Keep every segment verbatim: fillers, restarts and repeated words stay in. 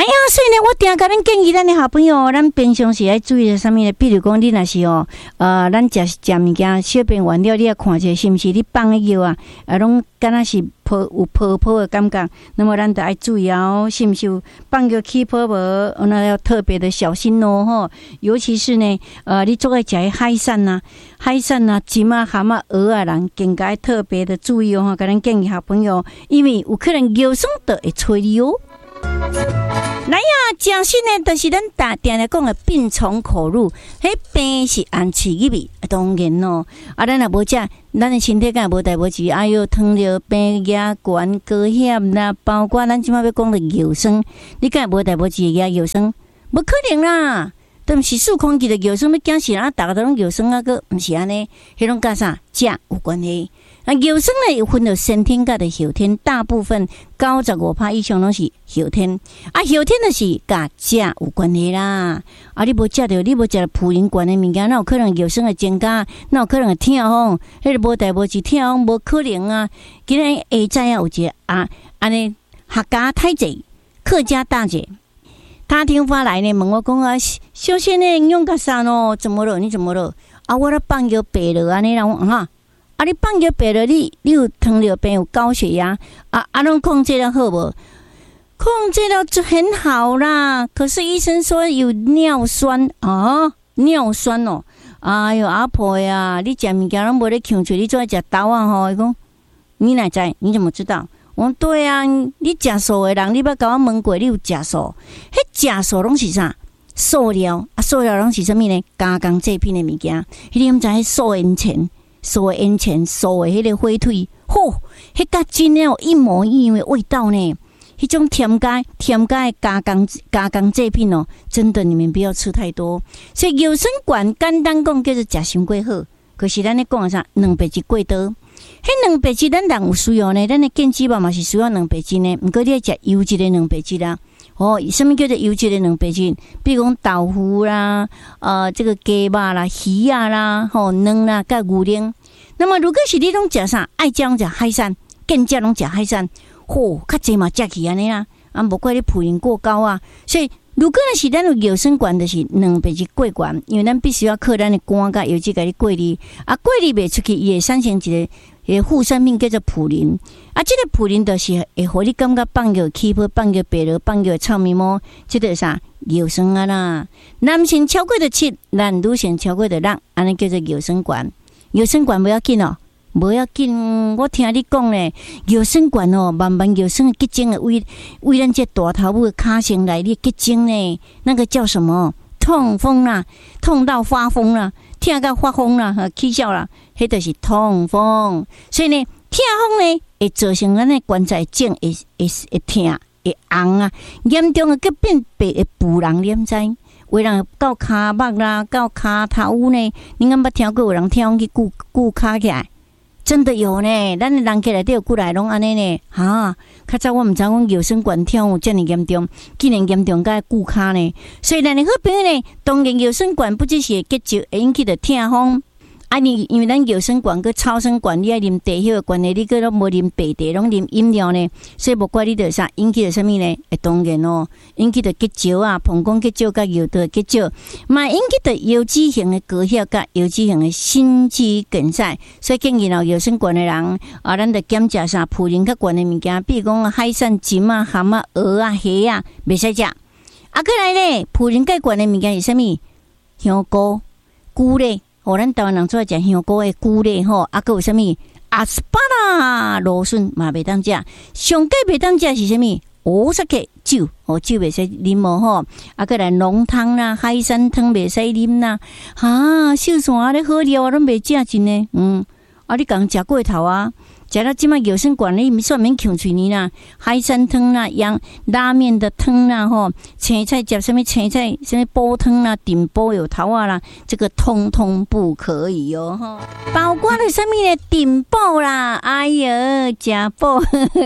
呀，所以呢，我定甲咱建议咱的好朋友，咱平常时爱注意的啥物呢？比如讲，你若是哦，呃，咱食食物件小便完了，你要看者是毋是你放的药啊，啊，拢敢若是泡有泡泡的感觉，那么咱就爱注意哦，是毋是有放药起泡无？那要特别的小心哦，吼，尤其是呢，呃，你做爱食海产呐、啊，海产呐、啊，金啊、蛤蟆、鹅啊，人更加特别的注意哦，甲咱建议好朋友，因为有可能药霜都会催你哦。来呀，讲实呢，就是咱大定来讲的病从口入，迄病是按刺激味，当然咯。啊，咱也无食，咱的身体敢无代无志，哎哟，糖尿病、牙管、高血啦，包括咱即摆要讲的药霜，你敢无代无志的药霜，无可能啦。但是数空气的药霜要惊死人，大家都拢药霜啊，个毋是安尼，迄种甲啥食有关系。啊，药霜呢有分到先天甲的后天，大部分九十五趴以上拢是后天。啊，后天就是甲食有关系啦。啊，你无食着，你无食着普林罐的物件，哪有可能药霜会增加？哪有可能会痛风？迄个无代无志痛风，无可能啊！今日下载啊有一个啊，安尼客家太姐、客家大姐。他听发来呢，问我讲啊，小仙呢用个啥喏？怎么了？你怎么了？啊，我咧放药白了安尼啦，哈。啊！你放药白了，你你有糖尿病，有高血压，啊啊，拢控制了好无？控制了就很好啦。可是医生说有尿酸啊，尿酸哦。哎呦，阿婆呀，你食物件拢无咧控制，你做爱食豆啊？吼，伊讲你哪知？你怎么知道？我说对啊，你食素的人，你捌甲我问过，你有食素？迄食素拢是啥？塑料啊，塑料拢是啥物呢？加工制品的物件，迄你毋知迄素烟尘。素的烟尘，素的迄个火腿，吼，迄甲真诶一模一样的味道呢。迄种添加添加的加工加工制品哦，真的你们不要吃太多。所以药酸管简单讲叫做食伤过好，可是咱咧讲啥两白质过多。迄两白质咱人有需要呢，咱的健肌肉嘛是需要两白质呢。毋过你要食优质的两白质啦。哦，什么叫做优质的两白质？比如讲豆腐啦，呃，这个鸡肉啦、鱼啊啦、吼卵啦、甲牛奶。那么如果是你拢食啥，爱食拢食海产，更加拢食海产，吼，较济嘛食起安尼啦，啊，无怪你普林过高啊。所以如果若是咱有药酸管，就是两白质过悬，因为咱必须要靠咱的肝甲油脂甲你过滤，啊，过滤袂出去，伊会产生一个。诶，副产品叫做普林，啊，这个普林就是会互你感觉放药起泡、放药白落、放药臭面膜，这个啥药酸啊啦。男性超过的七，男女性超过的六，安尼叫做药酸管。药酸管不要紧哦，不要紧。我听你讲咧，药酸管哦，慢慢药酸结晶的为为咱这大头母的骹性内里结晶呢，那个叫什么？痛风啦，痛到发疯啦。痛到发疯啦，起笑啦，迄就是痛风。所以呢，痛风呢会造成咱的关节颈会会会痛会红啊，严重的个变白会浮人，你毋知？有人到骹目啦，到骹头呢，你敢捌听过有人痛风去顾顾骹起来？真的有呢，咱的人起来都有过来拢安尼呢，哈！较早我毋知讲药酸管痛有遮尔严重，竟然严重到顾骹呢。所以咱的好朋友呢，当然药酸管不只是会结石，会引起的痛风。啊，你因为咱药酸管跟超酸管，你爱啉茶迄个关系，你个拢无啉白茶，拢啉饮料呢，所以无怪你着啥引起的什么呢？诶，当然哦，引起的结石啊，膀胱结石甲腰的结石，嘛引起的腰脂型的高血甲、腰脂型的心肌梗塞。所以建议咯，药酸管的人啊，咱着减食啥普林较悬的物件，比如讲海产、金啊、蛤蟆、鹅啊、虾啊，袂使食。啊，过来咧，普林较悬的物件是啥物？香菇、菇类。哦，咱台湾人做食香菇的菇类吼，啊，佮有啥物阿斯巴拉、芦笋嘛袂当食，上计袂当食是啥物？乌沙克酒，哦，酒袂使啉哦吼，啊，佮来浓汤啦、海参汤袂使啉啦，哈，秀山咧好料啊，拢袂食真呢，嗯，啊，你讲食过头啊？食到即摆药酸管你算免呛嘴呢啦，海参汤啦、羊拉面的汤啦，吼，青菜食什么青菜，什么煲汤啦、顶煲有头啊啦，这个通通不可以哦，吼。包括了什么呢？顶煲啦，哎哟，食煲，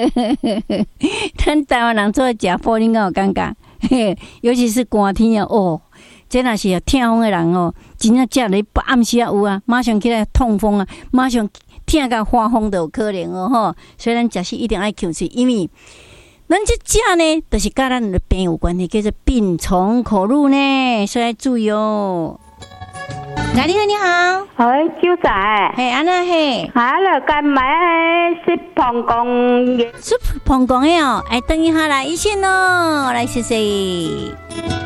咱台湾人做食煲，你敢有感觉？尤其是寒天啊，哦，这若是痛风的人哦，真正食咧暗时啊有啊，马上起来痛风啊，马上。痛到发疯都有可能哦吼，所以咱食是一定爱控制，因为咱这只呢，就是跟咱的病有关系，叫做病从口入呢，所以要注意哦。来，你好，你好， 喂，九仔， 嘿，安那嘿， 啊，了干买是膀胱炎， 是膀胱的哦，哎，等一下来，一线哦，来谢谢。